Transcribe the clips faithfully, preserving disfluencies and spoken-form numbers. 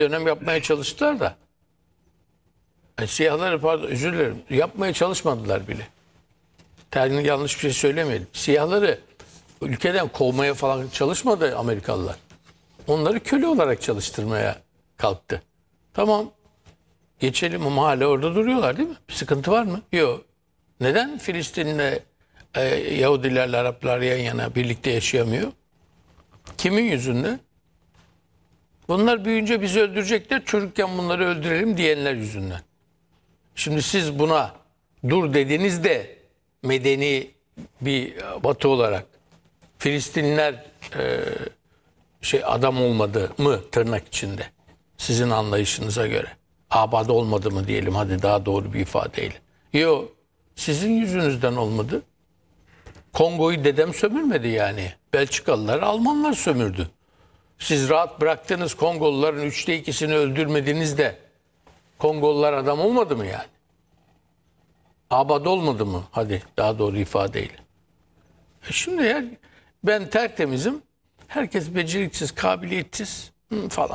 dönem yapmaya çalıştılar da. Yani siyahları pardon özür dilerim. Yapmaya çalışmadılar bile. Termin yanlış bir şey söylemeyelim. Siyahları ülkeden kovmaya falan çalışmadı Amerikalılar. Onları köle olarak çalıştırmaya kalktı. Tamam. Geçelim ama hala orada duruyorlar değil mi? Bir sıkıntı var mı? Yok. Neden Filistin'le e, Yahudilerle Araplar yan yana birlikte yaşayamıyor? Kimin yüzünden? Bunlar büyüyünce bizi öldürecekler. Çocukken bunları öldürelim diyenler yüzünden. Şimdi siz buna dur dediğinizde medeni bir Batı olarak Filistinliler e, şey adam olmadı mı tırnak içinde sizin anlayışınıza göre abad olmadı mı diyelim, hadi daha doğru bir ifadeyle. Yok, sizin yüzünüzden olmadı. Kongo'yu dedem sömürmedi yani. Belçikalılar, Almanlar sömürdü. Siz rahat bıraktınız, Kongoluların üçte ikisini öldürmediniz de Kongolular adam olmadı mı yani? Abad olmadı mı? Hadi daha doğru ifadeyle. E şimdi ya ben tertemizim. Herkes beceriksiz, kabiliyetsiz falan.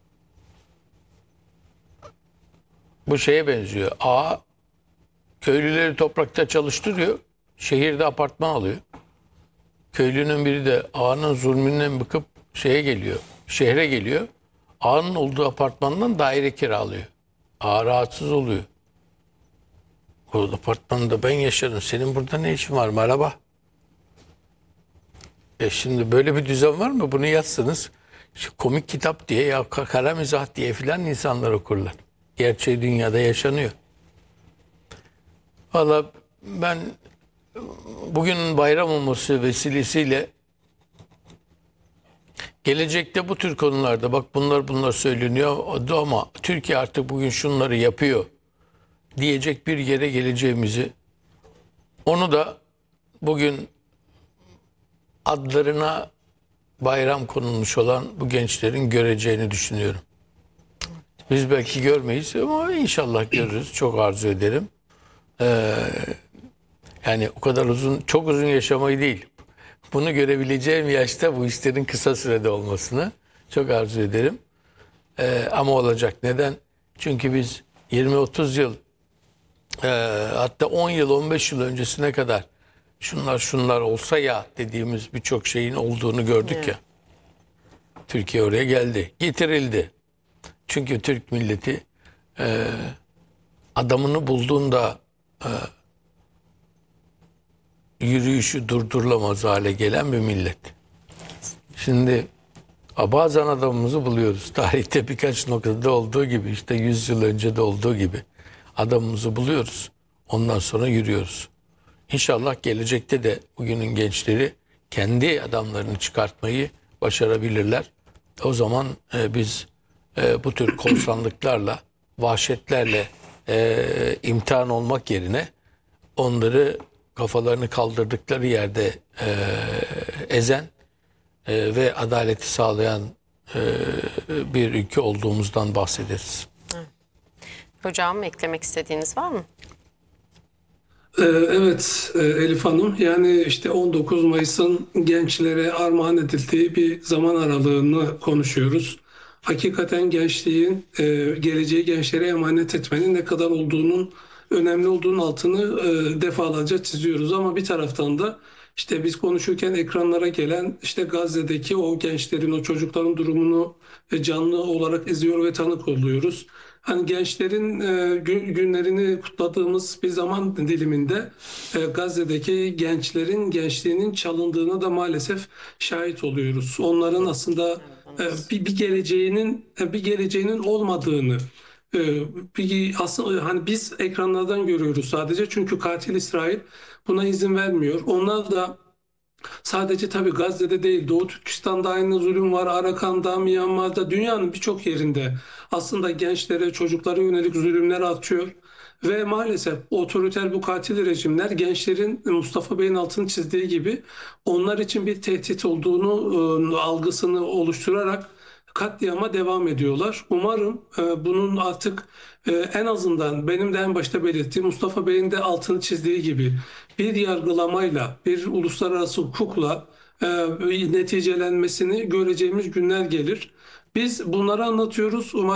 Bu şeye benziyor. A köylüleri toprakta çalıştırıyor. Şehirde apartman alıyor. Köylünün biri de ağanın zulmünden bıkıp şeye geliyor. Şehre geliyor. Ağanın olduğu apartmandan daire kiralıyor. Ağa rahatsız oluyor. O apartmanda ben yaşadım. Senin burada ne işin var? Merhaba. E şimdi böyle bir düzen var mı? Bunu yazsanız şu komik kitap diye ya kara mizah diye filan insanlar okurlar. Gerçeği dünyada yaşanıyor. Valla ben bugün bayram olması vesilesiyle gelecekte bu tür konularda bak bunlar bunlar söyleniyor ama Türkiye artık bugün şunları yapıyor diyecek bir yere geleceğimizi, onu da bugün adlarına bayram konulmuş olan bu gençlerin göreceğini düşünüyorum. Biz belki görmeyiz ama inşallah görürüz. Çok arzu ederim. Ee, yani o kadar uzun, çok uzun yaşamayı değil. Bunu görebileceğim yaşta bu işlerin kısa sürede olmasını çok arzu ederim. Ee, ama olacak. Neden? Çünkü biz yirmi otuz yıl e, hatta on yıl on beş yıl öncesine kadar şunlar şunlar olsa ya dediğimiz birçok şeyin olduğunu gördük evet. Ya. Türkiye oraya geldi. Getirildi. Çünkü Türk milleti e, adamını bulduğunda e, yürüyüşü durdurulamaz hale gelen bir millet. Şimdi bazen adamımızı buluyoruz. Tarihte birkaç noktada olduğu gibi, işte yüz yıl önce de olduğu gibi adamımızı buluyoruz. Ondan sonra yürüyoruz. İnşallah gelecekte de bugünün gençleri kendi adamlarını çıkartmayı başarabilirler. O zaman e, biz e, bu tür korsanlıklarla, vahşetlerle e, imtihan olmak yerine onları kafalarını kaldırdıkları yerde e, ezen e, ve adaleti sağlayan e, bir ülke olduğumuzdan bahsederiz. Hocam eklemek istediğiniz var mı? Evet Elif Hanım, yani işte on dokuz Mayıs'ın gençlere armağan edildiği bir zaman aralığını konuşuyoruz. Hakikaten gençliğin, geleceği gençlere emanet etmenin ne kadar olduğunun, önemli olduğunun altını defalarca çiziyoruz. Ama bir taraftan da işte biz konuşurken ekranlara gelen işte Gazze'deki o gençlerin, o çocukların durumunu canlı olarak izliyor ve tanık oluyoruz. Hani gençlerin e, günlerini kutladığımız bir zaman diliminde e, Gazze'deki gençlerin gençliğinin çalındığına da maalesef şahit oluyoruz. Onların aslında e, bir, bir geleceğinin bir geleceğinin olmadığını e, bir, aslında hani biz ekranlardan görüyoruz sadece, çünkü katil İsrail buna izin vermiyor. Onlar da sadece tabii Gazze'de değil, Doğu Türkistan'da aynı zulüm var, Arakan'da, Myanmar'da, dünyanın birçok yerinde aslında gençlere, çocuklara yönelik zulümler atıyor. Ve maalesef otoriter bu katil rejimler gençlerin Mustafa Bey'in altını çizdiği gibi onlar için bir tehdit olduğunu e, algısını oluşturarak katliama devam ediyorlar. Umarım e, bunun artık e, en azından benim de en başta belirttiğim, Mustafa Bey'in de altını çizdiği gibi bir yargılamayla, bir uluslararası hukukla e, neticelenmesini göreceğimiz günler gelir. Biz bunları anlatıyoruz. Umarım